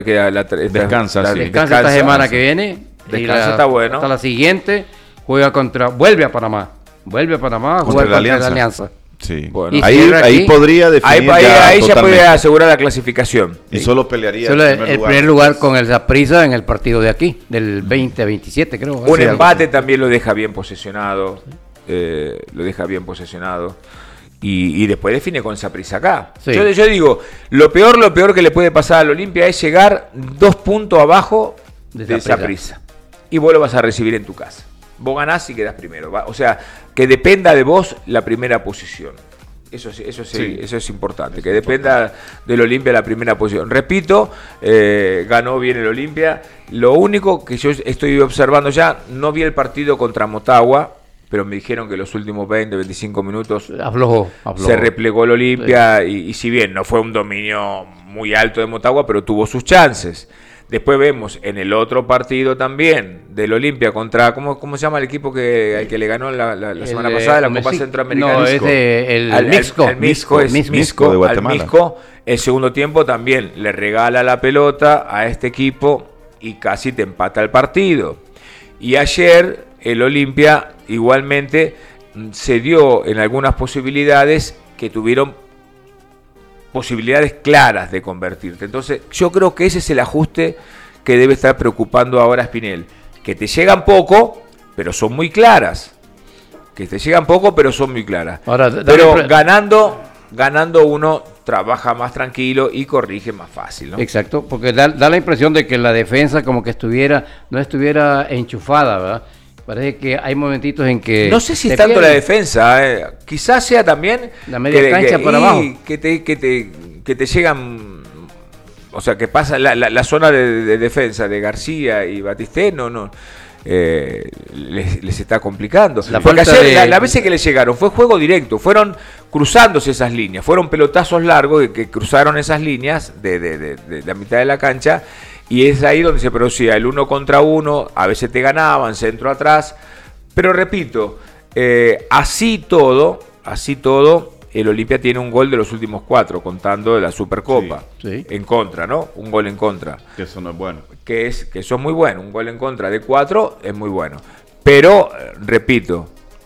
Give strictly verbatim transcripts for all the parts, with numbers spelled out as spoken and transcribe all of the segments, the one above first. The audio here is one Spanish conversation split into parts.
que la, esta, descansa, la, sí. descansa, descansa esta semana que viene. Descansa, la, está bueno. Hasta la siguiente juega contra, vuelve a Panamá, vuelve a Panamá a jugar Contra la contra Alianza. la Alianza. Sí. Bueno. ahí, ahí aquí, podría Ahí, definir ahí, ya, ahí ya puede totalmente. asegurar la clasificación. Y sí. solo pelearía Solo el el, primer el lugar, primer lugar con el Saprissa en el partido de aquí, del veinte a veintisiete creo. Un Sí, empate también lo deja bien posesionado. Eh, lo deja bien posesionado. Y, y después define con Saprissa acá. Sí. Yo, yo digo, lo peor, lo peor que le puede pasar al Olimpia es llegar dos puntos abajo De de Saprissa. Saprissa. Y vos lo vas a recibir en tu casa. Vos ganás y quedás primero. ¿va? O sea, que dependa de vos la primera posición. Eso, sí, eso, sí, Sí. eso es importante, Es que dependa importante. del Olimpia la primera posición. Repito, eh, ganó bien el Olimpia. Lo único que yo estoy observando ya, no vi el partido contra Motagua, pero me dijeron que los últimos veinte, veinticinco minutos Aflojó, aflojó. se replegó el Olimpia y, y si bien no fue un dominio muy alto de Motagua, pero tuvo sus chances. Después vemos en el otro partido también del Olimpia contra, ¿cómo, cómo se llama el equipo que al que le ganó la, la, la semana El, pasada, la eh, Copa Mexi- Centroamericana? No, es de- el Al- Mixco. al- al Mixco, es Mixco, Mixco, de al Guatemala. Mixco. El segundo tiempo también le regala la pelota a este equipo y casi te empata el partido. Y ayer el Olimpia igualmente se dio en algunas posibilidades que tuvieron posibilidades claras de convertirte. Entonces yo creo que ese es el ajuste que debe estar preocupando ahora a Spinell. Que te llegan poco, pero son muy claras. Que te llegan poco, pero son muy claras. Ahora, dame pero pre- ganando, ganando uno trabaja más tranquilo y corrige más fácil, ¿no? Exacto, porque da, da la impresión de que la defensa como que estuviera, no estuviera enchufada, ¿verdad? Parece que hay momentitos en que... No sé si te es tanto pierde. la defensa, eh. Quizás sea también La media que, cancha que- para y abajo. que te, que te, que te llegan, o sea, que pasa la, la, la zona de, de defensa de García y Batisté, no, no, eh, les, les está complicando. La Porque falta ayer, de- la, la veces que les llegaron fue juego directo, fueron cruzándose esas líneas, fueron pelotazos largos que, que cruzaron esas líneas de, de, de, de la mitad de la cancha. Y es ahí donde se producía el uno contra uno, a veces te ganaban, centro atrás. Pero repito, eh, así todo, así todo, el Olimpia tiene un gol de los últimos cuatro, contando de la Supercopa. Sí, sí. En contra, ¿no? Un gol en contra. Que eso no es bueno. Que, es, que eso es muy bueno. Un gol en contra de cuatro es muy bueno. Pero, eh, repito,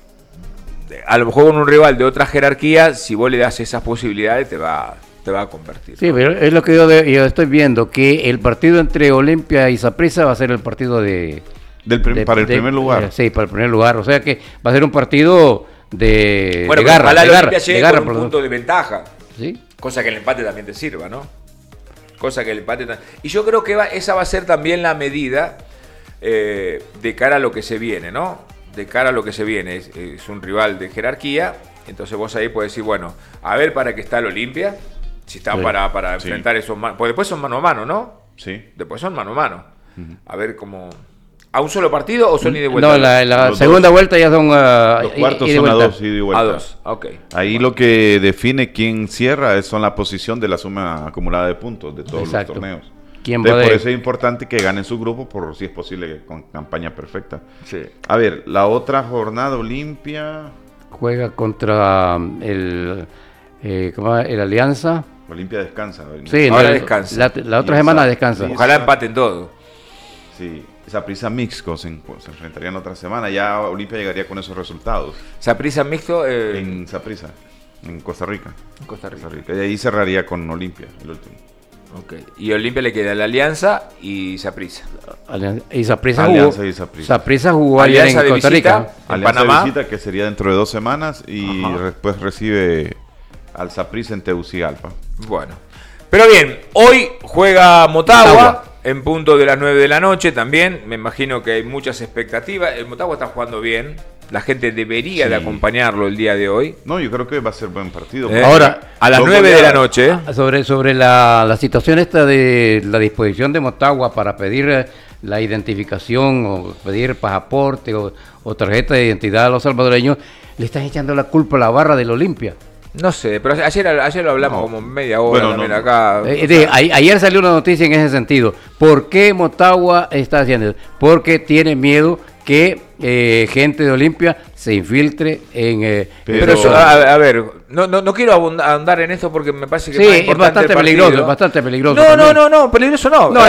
a lo mejor con un rival de otra jerarquía, si vos le das esas posibilidades, te va, te va a convertir. Sí, pero es lo que yo, de- yo estoy viendo, que el partido entre Olimpia y Saprissa va a ser el partido de... Del prim- de- para el de- primer lugar. eh, sí, para el primer lugar. O sea que va a ser un partido de, Bueno, de pero garra, ojalá de el garra, Olimpia de llegue garra, con un perdón. punto de ventaja. ¿Sí? Cosa que el empate también te sirva, ¿no? Cosa que el empate... ta- Y yo creo que va, esa va a ser también la medida eh, de cara a lo que se viene, ¿no? De cara a lo que se viene. Es, es un rival de jerarquía, entonces vos ahí podés decir, bueno, a ver para qué está el Olimpia, si está Sí. para, para Sí. enfrentar esos... man- Porque después son mano a mano, ¿no? Sí. Después son mano a mano. A ver cómo... ¿A un solo partido o son ida y de vuelta? No, la, la Los segunda vuelta ya son... ah, Los i- cuartos ida y son a vuelta. dos, ida y vuelta. A dos, ok. Ahí lo que define quién cierra es- son la posición de la suma acumulada de puntos de todos Exacto. los torneos. ¿Quién Entonces, va de- por eso es importante que ganen su grupo, por si es posible, con campaña perfecta. Sí. A ver, la otra jornada Olimpia... Juega contra um, el, eh, ¿cómo va? el Alianza. Olimpia descansa. Sí, Ahora no, descansa. La, la otra Y semana esa- descansa. y Ojalá empaten todo. Sí, esa prisa Mixco se, se enfrentarían otra semana. Ya Olimpia llegaría con esos resultados. Saprissa mixto eh, En Saprissa, en Costa Rica. en Costa Rica. Costa Rica. Y ahí cerraría con Olimpia, el último. Ok. Y Olimpia le queda la Alianza y Saprissa. Alianza- Y Saprissa jugó, Alianza y Saprissa. Saprissa jugó ayer Alianza en de Costa visita. Rica. En Alianza Panamá. de visita, que sería dentro de dos semanas, y Ajá. después recibe al Saprissa en Tegucigalpa. Bueno. Pero bien, hoy juega Motagua, Motagua. en punto de las nueve de la noche también. Me imagino que hay muchas expectativas. El Motagua está jugando bien. La gente debería Sí. de acompañarlo el día de hoy. No, yo creo que va a ser buen partido. Eh, Ahora, a las dos nueve de la goleadas. noche. ¿eh? Sobre, sobre la, la situación esta de la disposición de Motagua para pedir eh, la identificación o pedir pasaporte o, o tarjeta de identidad a los salvadoreños, le están echando la culpa a la barra del Olimpia. No sé, pero ayer, ayer lo hablamos No. como media hora Bueno, también no, acá. Eh, de- a- ayer salió una noticia en ese sentido. ¿Por qué Motagua está haciendo eso? Porque tiene miedo que eh, gente de Olimpia se infiltre en... eh, Pero- Pero eso, a, a ver, no, no, no quiero abunda- ahondar en esto porque me parece que Sí, más es importante bastante el partido. peligroso, es bastante peligroso No, no, también. no, no, peligroso no. No,